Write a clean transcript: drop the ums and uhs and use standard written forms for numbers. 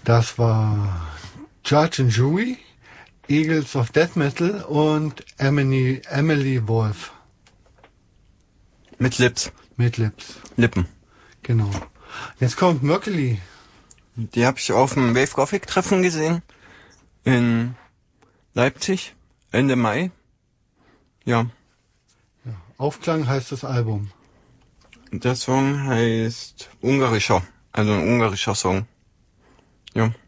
Das war Judge and Jury, Eagles of Death Metal und Emily Wolf. Mit Lips. Mit Lips. Lippen. Genau. Jetzt kommt Mercury. Die habe ich auf dem Wave Gothic Treffen gesehen. In Leipzig. Ende Mai. Ja. Aufklang heißt das Album. Der Song heißt Ungarischer. Also ein ungarischer Song. Ja.